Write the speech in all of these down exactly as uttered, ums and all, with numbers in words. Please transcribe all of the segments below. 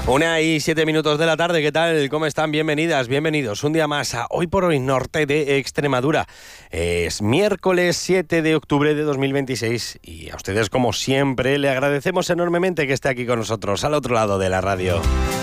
Una y siete minutos de la tarde, ¿qué tal? ¿Cómo están? Bienvenidas, bienvenidos un día más a Hoy por Hoy Norte de Extremadura. Es miércoles siete de octubre de dos mil veintiséis y a ustedes, como siempre, le agradecemos enormemente que esté aquí con nosotros, al otro lado de la radio.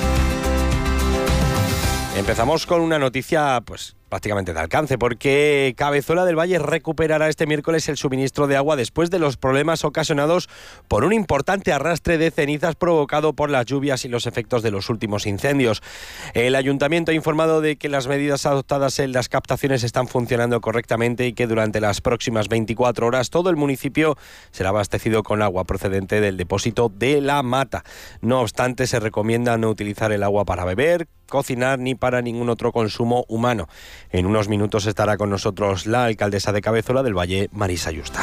Empezamos con una noticia, pues, prácticamente de alcance, porque Cabezuela del Valle recuperará este miércoles el suministro de agua después de los problemas ocasionados por un importante arrastre de cenizas provocado por las lluvias y los efectos de los últimos incendios. El ayuntamiento ha informado de que las medidas adoptadas en las captaciones están funcionando correctamente y que durante las próximas veinticuatro horas todo el municipio será abastecido con agua procedente del depósito de La Mata. No obstante, se recomienda no utilizar el agua para beber, cocinar ni para ningún otro consumo humano. En unos minutos estará con nosotros la alcaldesa de Cabezuela del Valle, Marisa Yusta.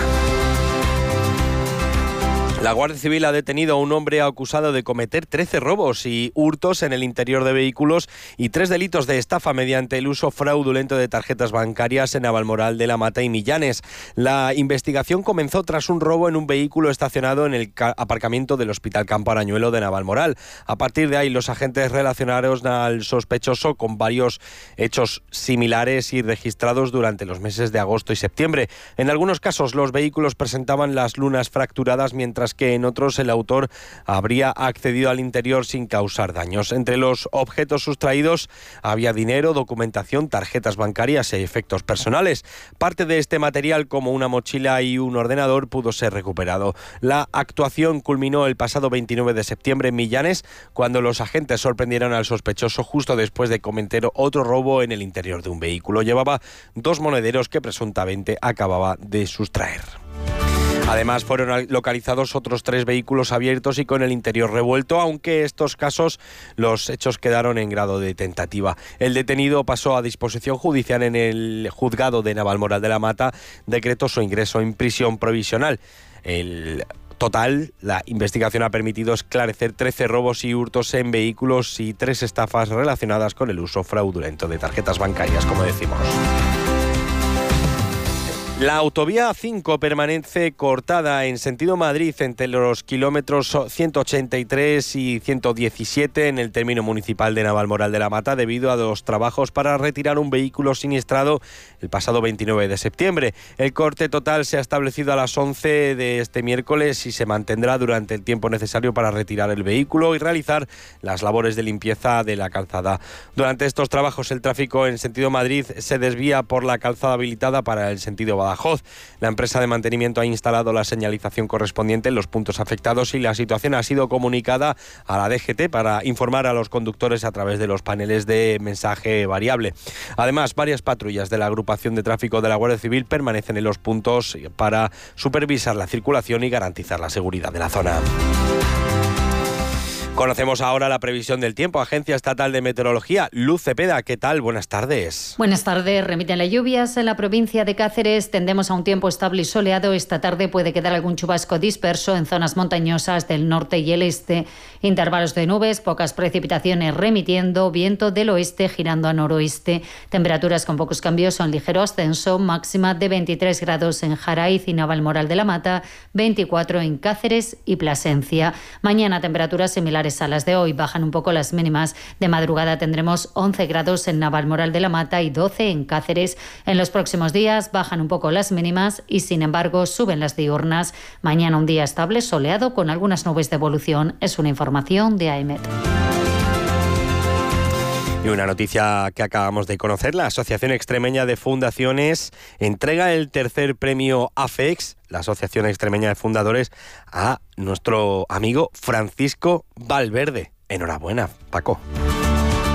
La Guardia Civil ha detenido a un hombre acusado de cometer trece robos y hurtos en el interior de vehículos y tres delitos de estafa mediante el uso fraudulento de tarjetas bancarias en Navalmoral de la Mata y Millanes. La investigación comenzó tras un robo en un vehículo estacionado en el aparcamiento del Hospital Campo Arañuelo de Navalmoral. A partir de ahí, los agentes relacionaron al sospechoso con varios hechos similares y registrados durante los meses de agosto y septiembre. En algunos casos, los vehículos presentaban las lunas fracturadas, mientras que en otros el autor habría accedido al interior sin causar daños. Entre los objetos sustraídos había dinero, documentación, tarjetas bancarias e efectos personales. Parte de este material, como una mochila y un ordenador, pudo ser recuperado. La actuación culminó el pasado veintinueve de septiembre en Millanes, cuando los agentes sorprendieron al sospechoso justo después de cometer otro robo en el interior de un vehículo. Llevaba dos monederos que presuntamente acababa de sustraer. Además, fueron localizados otros tres vehículos abiertos y con el interior revuelto, aunque en estos casos los hechos quedaron en grado de tentativa. El detenido pasó a disposición judicial en el juzgado de Navalmoral de la Mata, decretó su ingreso en prisión provisional. El total, la investigación ha permitido esclarecer trece robos y hurtos en vehículos y tres estafas relacionadas con el uso fraudulento de tarjetas bancarias, como decimos. La autovía A cinco permanece cortada en sentido Madrid entre los kilómetros ciento ochenta y tres y ciento diecisiete en el término municipal de Navalmoral de la Mata debido a los trabajos para retirar un vehículo siniestrado el pasado veintinueve de septiembre. El corte total se ha establecido a las once de este miércoles y se mantendrá durante el tiempo necesario para retirar el vehículo y realizar las labores de limpieza de la calzada. Durante estos trabajos, el tráfico en sentido Madrid se desvía por la calzada habilitada para el sentido Badajoz. La empresa de mantenimiento ha instalado la señalización correspondiente en los puntos afectados y la situación ha sido comunicada a la D G T para informar a los conductores a través de los paneles de mensaje variable. Además, varias patrullas de la agrupación de tráfico de la Guardia Civil permanecen en los puntos para supervisar la circulación y garantizar la seguridad de la zona. Conocemos ahora la previsión del tiempo. Agencia Estatal de Meteorología, Luz Cepeda, ¿qué tal? Buenas tardes. Buenas tardes. Remiten las lluvias en la provincia de Cáceres. Tendemos a un tiempo estable y soleado. Esta tarde puede quedar algún chubasco disperso en zonas montañosas del norte y el este. Intervalos de nubes, pocas precipitaciones remitiendo, viento del oeste girando a noroeste. Temperaturas con pocos cambios o en ligero ascenso, máxima de veintitrés grados en Jaraiz y Navalmoral de la Mata, veinticuatro en Cáceres y Plasencia. Mañana temperaturas similares a las de hoy, bajan un poco las mínimas. De madrugada tendremos once grados en Navalmoral de la Mata y doce en Cáceres. En los próximos días bajan un poco las mínimas y sin embargo suben las diurnas. Mañana un día estable, soleado con algunas nubes de evolución. Es una información de AEMET. Y una noticia que acabamos de conocer: la Asociación Extremeña de Fundaciones entrega el tercer premio A F E X, la Asociación Extremeña de Fundadores, a nuestro amigo Francisco Valverde. Enhorabuena, Paco.